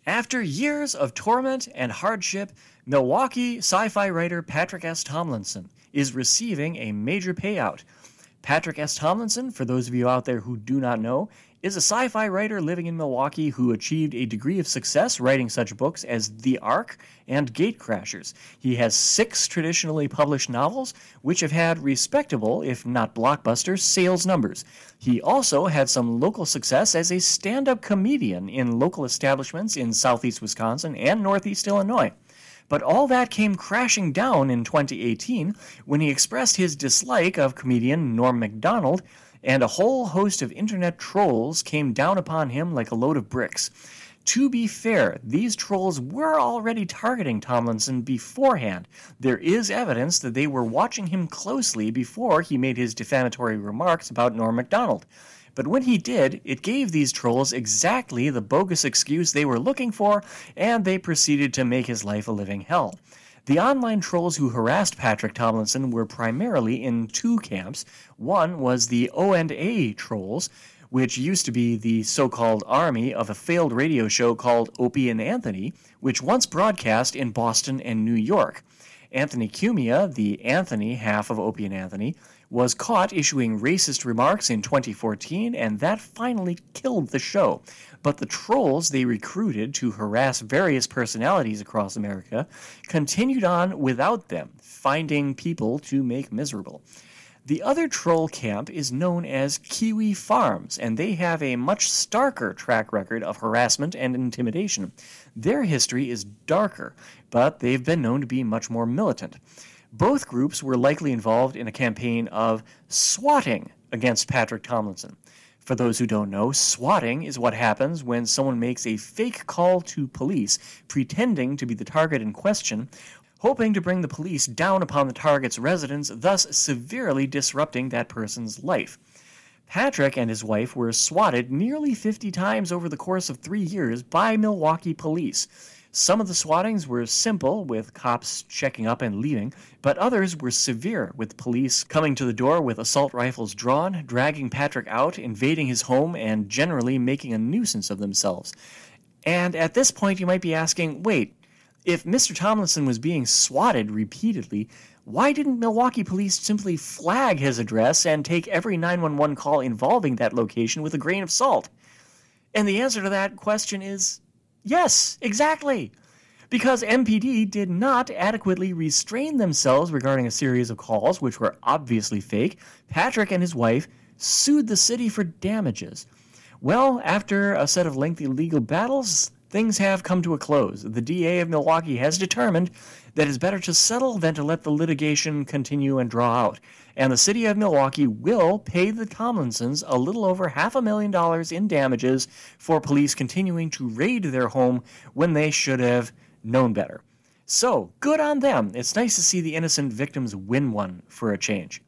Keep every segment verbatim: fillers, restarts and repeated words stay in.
After years of torment and hardship, Milwaukee sci-fi writer Patrick S. Tomlinson is receiving a major payout. Patrick S. Tomlinson, for those of you out there who do not know, is a sci-fi writer living in Milwaukee who achieved a degree of success writing such books as The Ark and Gatecrashers. He has six traditionally published novels, which have had respectable, if not blockbuster, sales numbers. He also had some local success as a stand-up comedian in local establishments in southeast Wisconsin and northeast Illinois. But all that came crashing down in twenty eighteen when he expressed his dislike of comedian Norm Macdonald, and a whole host of internet trolls came down upon him like a load of bricks. To be fair, these trolls were already targeting Tomlinson beforehand. There is evidence that they were watching him closely before he made his defamatory remarks about Norm Macdonald. But when he did, it gave these trolls exactly the bogus excuse they were looking for, and they proceeded to make his life a living hell. The online trolls who harassed Patrick Tomlinson were primarily in two camps. One was the O and A trolls, which used to be the so-called army of a failed radio show called Opie and Anthony, which once broadcast in Boston and New York. Anthony Cumia, the Anthony half of Opie and Anthony, was caught issuing racist remarks in twenty fourteen, and that finally killed the show. But the trolls they recruited to harass various personalities across America continued on without them, finding people to make miserable. The other troll camp is known as Kiwi Farms, and they have a much starker track record of harassment and intimidation. Their history is darker, but they've been known to be much more militant. Both groups were likely involved in a campaign of swatting against Patrick Tomlinson. For those who don't know, swatting is what happens when someone makes a fake call to police, pretending to be the target in question, hoping to bring the police down upon the target's residence, thus severely disrupting that person's life. Patrick and his wife were swatted nearly fifty times over the course of three years by Milwaukee police. Some of the swattings were simple, with cops checking up and leaving, but others were severe, with police coming to the door with assault rifles drawn, dragging Patrick out, invading his home, and generally making a nuisance of themselves. And at this point you might be asking, wait, if Mister Tomlinson was being swatted repeatedly, why didn't Milwaukee police simply flag his address and take every nine one one call involving that location with a grain of salt? And the answer to that question is yes, exactly. Because M P D did not adequately restrain themselves regarding a series of calls which were obviously fake, Patrick and his wife sued the city for damages. Well, after a set of lengthy legal battles, things have come to a close. The D A of Milwaukee has determined that it's better to settle than to let the litigation continue and draw out. And the city of Milwaukee will pay the Tomlinsons a little over half a million dollars in damages for police continuing to raid their home when they should have known better. So, good on them. It's nice to see the innocent victims win one for a change.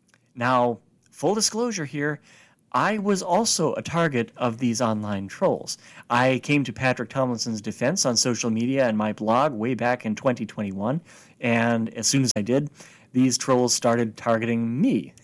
Now, full disclosure here, I was also a target of these online trolls. I came to Patrick Tomlinson's defense on social media and my blog way back in twenty twenty-one, and as soon as I did, these trolls started targeting me.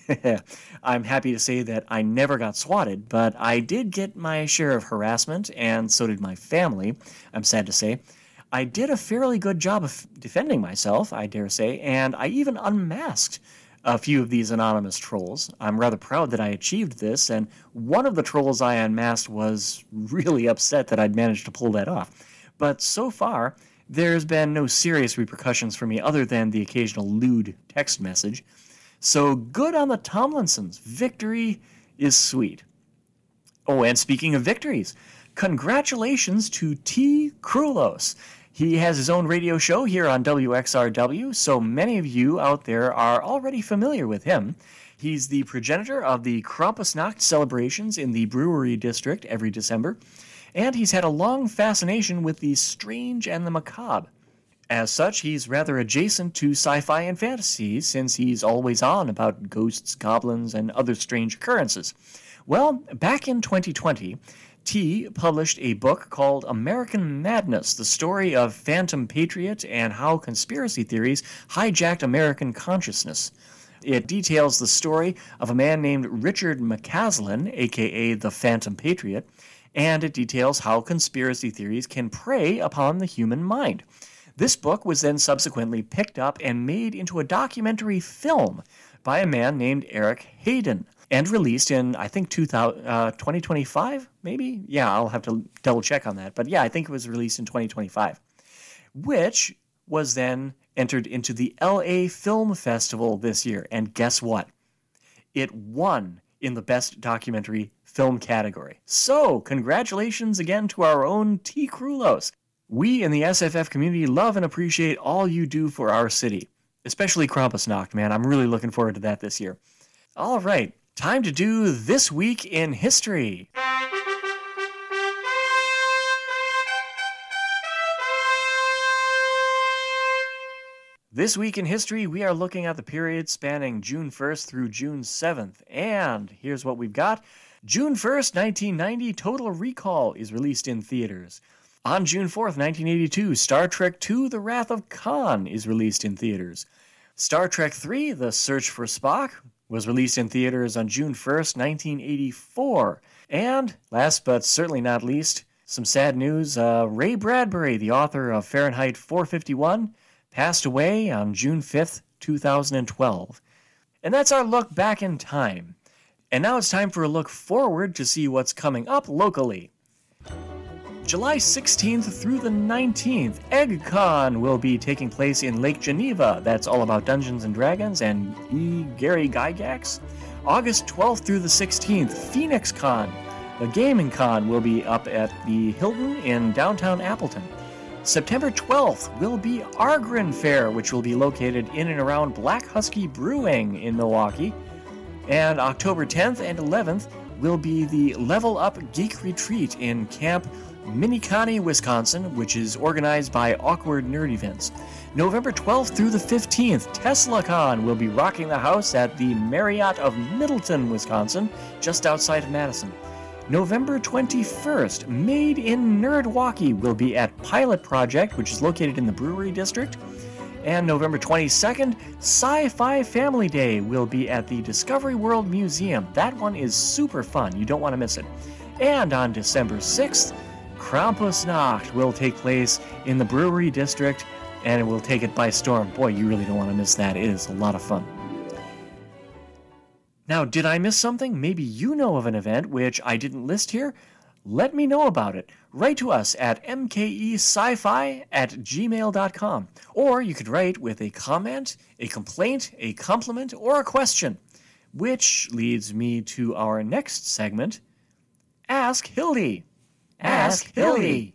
I'm happy to say that I never got swatted, but I did get my share of harassment, and so did my family, I'm sad to say. I did a fairly good job of defending myself, I dare say, and I even unmasked a few of these anonymous trolls. I'm rather proud that I achieved this, and one of the trolls I unmasked was really upset that I'd managed to pull that off. But so far, there's been no serious repercussions for me other than the occasional lewd text message. So good on the Tomlinsons. Victory is sweet. Oh, and speaking of victories, congratulations to T. Krulos. He has his own radio show here on W X R W, so many of you out there are already familiar with him. He's the progenitor of the Krampusnacht celebrations in the Brewery District every December, and he's had a long fascination with the strange and the macabre. As such, he's rather adjacent to sci-fi and fantasy, since he's always on about ghosts, goblins, and other strange occurrences. Well, back in twenty twenty, T published a book called American Madness, the story of Phantom Patriot and how conspiracy theories hijacked American consciousness. It details the story of a man named Richard McCaslin, aka the Phantom Patriot, and it details how conspiracy theories can prey upon the human mind. This book was then subsequently picked up and made into a documentary film by a man named Eric Hayden, and released in, I think, two thousand, uh, twenty twenty-five, maybe? Yeah, I'll have to double check on that. But yeah, I think it was released in twenty twenty-five, which was then entered into the L A Film Festival this year. And guess what? It won in the Best Documentary Film category. So, congratulations again to our own T. Krulos. We in the S F F community love and appreciate all you do for our city, especially Krampusnacht, man. I'm really looking forward to that this year. All right, time to do This Week in History. This week in history, we are looking at the period spanning June first through June seventh. And here's what we've got. June first, nineteen ninety, Total Recall is released in theaters. On June fourth, nineteen eighty-two, Star Trek two, The Wrath of Khan is released in theaters. Star Trek three, The Search for Spock, was released in theaters on June first, nineteen eighty-four. And, last but certainly not least, some sad news. Uh, Ray Bradbury, the author of Fahrenheit four fifty-one, passed away on June fifth, two thousand twelve. And that's our look back in time. And now it's time for a look forward to see what's coming up locally. July sixteenth through the nineteenth, EggCon will be taking place in Lake Geneva. That's all about Dungeons and Dragons and E. Gary Gygax. August twelfth through the sixteenth, PhoenixCon. The Gaming Con will be up at the Hilton in downtown Appleton. September twelfth will be Argren Fair, which will be located in and around Black Husky Brewing in Milwaukee. And October tenth and eleventh will be the Level Up Geek Retreat in Camp Minikani, Wisconsin, which is organized by Awkward Nerd Events. November twelfth through the fifteenth, TeslaCon will be rocking the house at the Marriott of Middleton, Wisconsin, just outside of Madison. November twenty-first, Made in Nerdwalkie will be at Pilot Project, which is located in the Brewery District. And November twenty-second, Sci-Fi Family Day will be at the Discovery World Museum. That one is super fun. You don't want to miss it. And on December sixth, Krampusnacht will take place in the Brewery District, and it will take it by storm. Boy, you really don't want to miss that. It is a lot of fun. Now, did I miss something? Maybe you know of an event which I didn't list here? Let me know about it. Write to us at m k e sci fi at gmail dot com. Or you could write with a comment, a complaint, a compliment, or a question. Which leads me to our next segment, Ask Hildy. Ask Hildy.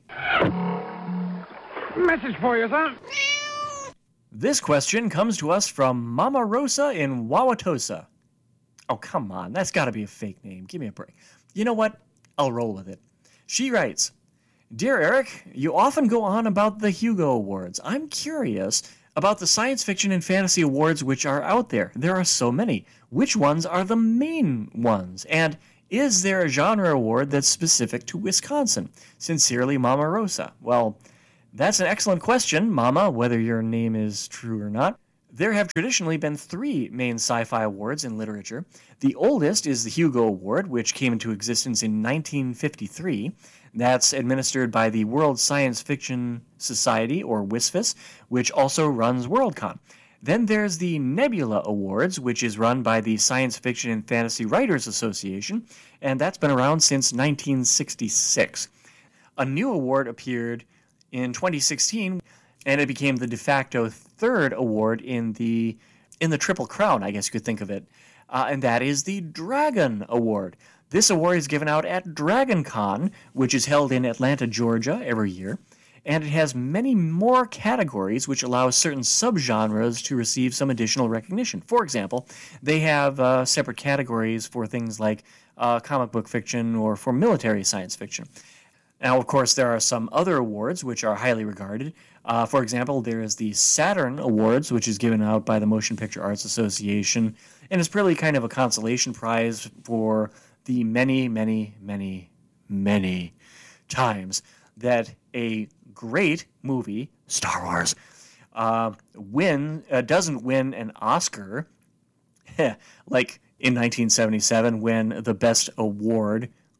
Message for you, son. This question comes to us from Mama Rosa in Wauwatosa. Oh, come on. That's got to be a fake name. Give me a break. You know what? I'll roll with it. She writes, Dear Eric, you often go on about the Hugo Awards. I'm curious about the science fiction and fantasy awards which are out there. There are so many. Which ones are the main ones? And is there a genre award that's specific to Wisconsin? Sincerely, Mama Rosa. Well, that's an excellent question, Mama, whether your name is true or not. There have traditionally been three main sci-fi awards in literature. The oldest is the Hugo Award, which came into existence in nineteen fifty-three. That's administered by the World Science Fiction Society, or W S F S, which also runs Worldcon. Then there's the Nebula Awards, which is run by the Science Fiction and Fantasy Writers Association, and that's been around since nineteen sixty-six. A new award appeared in twenty sixteen, and it became the de facto third award in the in the Triple Crown, I guess you could think of it, uh, and that is the Dragon Award. This award is given out at DragonCon, which is held in Atlanta, Georgia, every year, and it has many more categories which allow certain subgenres to receive some additional recognition. For example, they have uh, separate categories for things like uh, comic book fiction or for military science fiction. Now, of course, there are some other awards which are highly regarded. Uh, for example, there is the Saturn Awards, which is given out by the Motion Picture Arts Association, and it's really kind of a consolation prize for the many, many, many, many times that a great movie, Star Wars, uh, win uh, doesn't win an Oscar, like in nineteen seventy-seven when the best award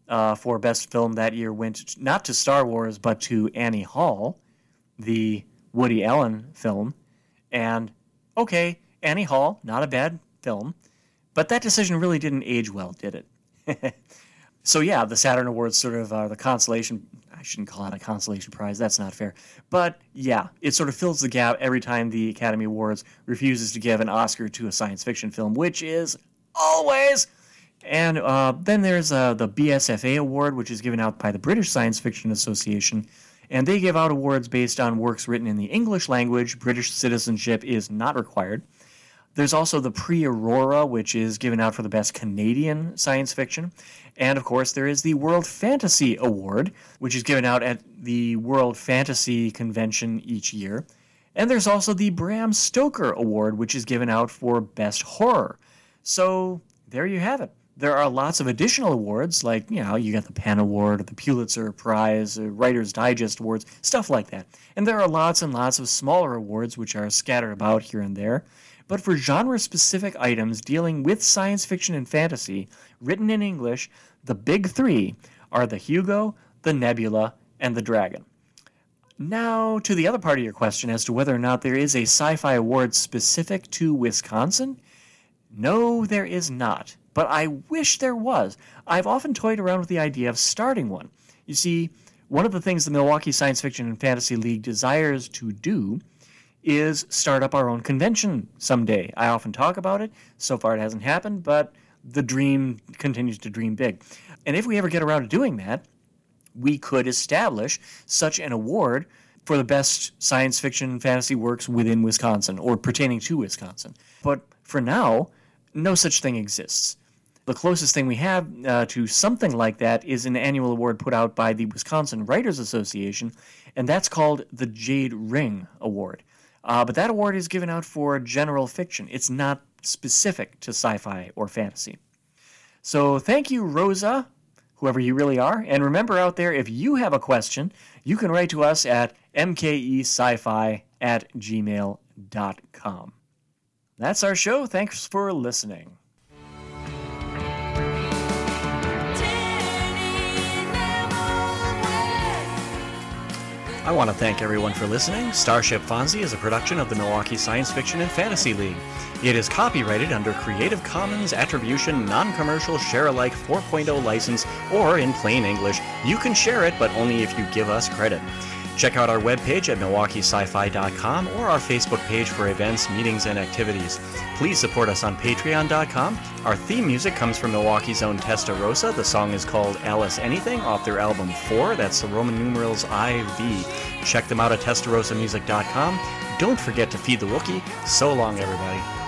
uh, for Best Film that year went not to Star Wars, but to Annie Hall, the Woody Allen film. And, okay, Annie Hall, not a bad film, but that decision really didn't age well, did it? So yeah, the Saturn Awards sort of are the consolation. I shouldn't call it a consolation prize. That's not fair. But yeah, it sort of fills the gap every time the Academy Awards refuses to give an Oscar to a science fiction film, which is always. And uh, then there's uh, the B S F A Award, which is given out by the British Science Fiction Association. And they give out awards based on works written in the English language. British citizenship is not required. There's also the Prix Aurora, which is given out for the best Canadian science fiction. And, of course, there is the World Fantasy Award, which is given out at the World Fantasy Convention each year. And there's also the Bram Stoker Award, which is given out for best horror. So there you have it. There are lots of additional awards, like, you know, you got the PEN Award, the Pulitzer Prize, uh, Writer's Digest Awards, stuff like that. And there are lots and lots of smaller awards, which are scattered about here and there. But for genre-specific items dealing with science fiction and fantasy, written in English, the big three are the Hugo, the Nebula, and the Dragon. Now, to the other part of your question as to whether or not there is a sci-fi award specific to Wisconsin, no, there is not. But I wish there was. I've often toyed around with the idea of starting one. You see, one of the things the Milwaukee Science Fiction and Fantasy League desires to do is start up our own convention someday. I often talk about it. So far it hasn't happened, but the dream continues to dream big. And if we ever get around to doing that, we could establish such an award for the best science fiction and fantasy works within Wisconsin or pertaining to Wisconsin. But for now, no such thing exists. The closest thing we have uh, to something like that is an annual award put out by the Wisconsin Writers Association, and that's called the Jade Ring Award. Uh, but that award is given out for general fiction. It's not specific to sci-fi or fantasy. So thank you, Rosa, whoever you really are. And remember out there, if you have a question, you can write to us at m k e sci fi at gmail dot com. That's our show. Thanks for listening. I want to thank everyone for listening. Starship Fonzie is a production of the Milwaukee Science Fiction and Fantasy League. It is copyrighted under Creative Commons Attribution Non-Commercial Share-alike four point oh license, or in plain English, you can share it, but only if you give us credit. Check out our webpage at milwaukee sci fi dot com or our Facebook page for events, meetings, and activities. Please support us on patreon dot com. Our theme music comes from Milwaukee's own Testarossa. The song is called Alice Anything off their album four. That's the Roman numerals I V. Check them out at testarossa music dot com. Don't forget to feed the Wookiee. So long, everybody.